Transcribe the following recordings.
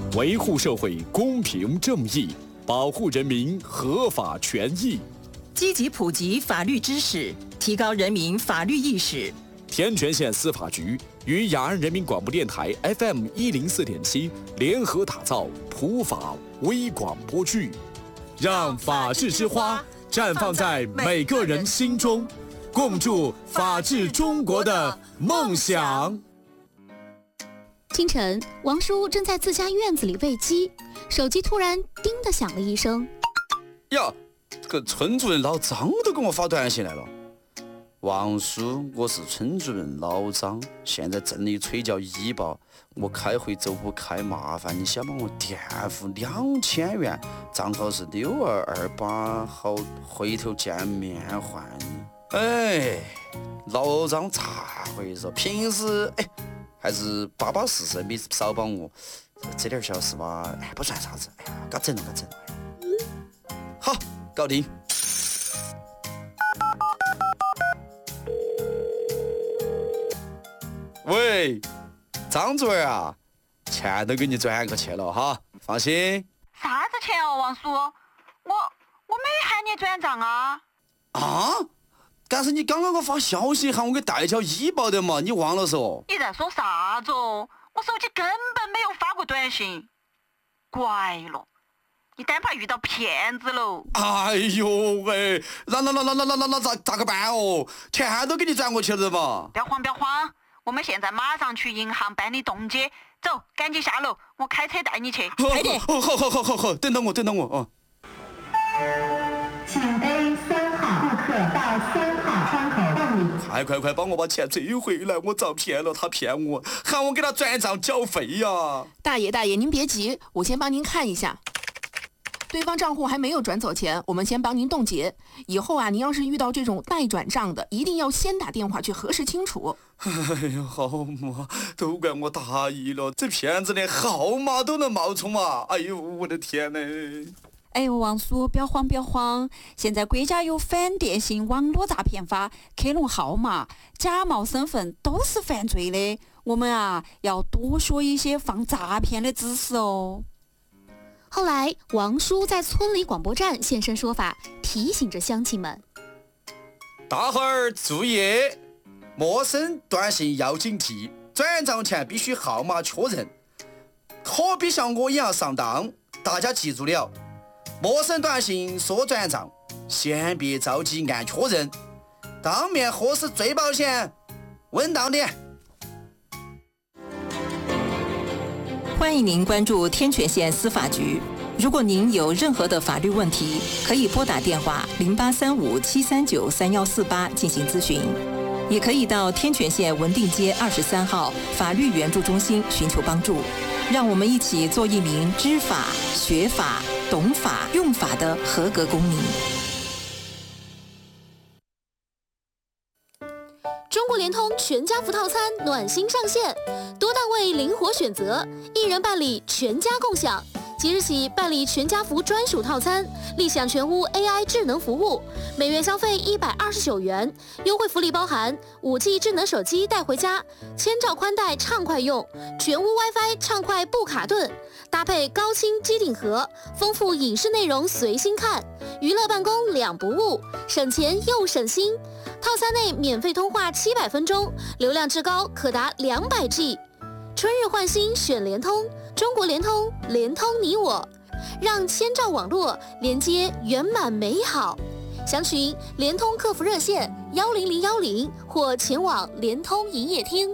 维护社会公平正义，保护人民合法权益， 积极普及法律知识，提高人民法律意识。 天全县司法局与雅安人民广播电台 FM 104.7联合打造普法微广播剧，让法治之花绽放在每个人心中，共筑法治中国的梦想。 清晨，王叔正在自家院子里喂鸡，手机突然叮的响了一声。 呀，这个村主任老张都给我发短信来了。王叔，我是村主任老张，现在镇里催叫医保，我开会走不开，麻烦你先帮我垫付2000元，账号是6228，好回头见面还你。哎，老张咋回事？平时还是巴巴适适，没少帮我，这点小事吧，不算啥子。嘎整了。好，搞定。喂，张主任啊，钱都给你转过去了哈，放心。 啥子钱哦，王叔？我没喊你转账啊。 啊？但是你刚刚给我发消息喊我给代缴医保的嘛，你忘了嗦？ 你在说啥子哦？我手机根本没有发过短信。怪了，你单怕遇到骗子喽。 哎呦喂，那咋个办哦？钱都给你转过去了嘛。 不要慌，我们现在马上去银行办理冻结。走，赶紧下楼，我开车带你去。 快点。 好，等等我啊。 请 A3号顾客到3号窗口办理。 快帮我把钱追回来！我遭骗了，他骗我，喊我给他转账缴费呀。 大爷，您别急，我先帮您看一下。对方账户还没有转走钱，我们先帮您冻结。以后啊，您要是遇到这种待转账的，一定要先打电话去核实清楚。 哎呀，好嘛，都怪我大意了，这骗子连号码都能冒充啊！哎呦，我的天哪！ 哎呦，王叔，不要慌，现在国家有反电信网络诈骗法，克隆号码、假冒身份都是犯罪的。我们啊，要多说一些防诈骗的知识哦。 后来，王叔在村里广播站现身说法，提醒着乡亲们： 大伙儿注意，陌生短信要警惕，转账前必须号码确认，可别像我一样上当。大家记住了，陌生短信说转账，先别着急按确认，当面核实最保险，稳当点。 欢迎您关注天全县司法局。如果您有任何的法律问题，可以拨打电话0835-739-3148进行咨询，也可以到天全县文定街23号法律援助中心寻求帮助。让我们一起做一名知法、学法、懂法、用法的合格公民。 中国联通全家福套餐暖心上线，多档位灵活选择，一人办理全家共享。即日起办理全家福专属套餐，立享全屋 AI 智能服务，每月消费129元，优惠福利包含5G 智能手机带回家，1000兆宽带畅快用，全屋 WiFi 畅快不卡顿，搭配高清机顶盒，丰富影视内容随心看，娱乐办公两不误，省钱又省心。套餐内免费通话700分钟，流量至高可达200G。春日换新选联通，中国联通，联通你我，让1000兆网络连接圆满美好。详询联通客服热线10010或前往联通营业厅。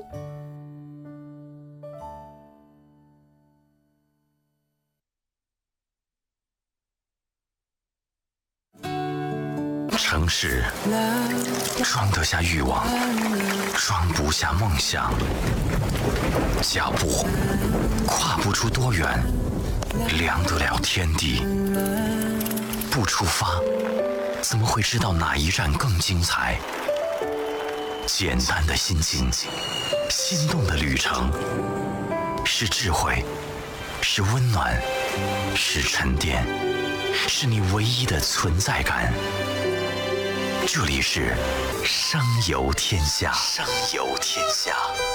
城市装得下欲望，装不下梦想。脚步跨不出多远，量得了天地。不出发，怎么会知道哪一站更精彩？简单的心境，心动的旅程，是智慧，是温暖，是沉淀，是你唯一的存在感。这里是声游天下，声游天下。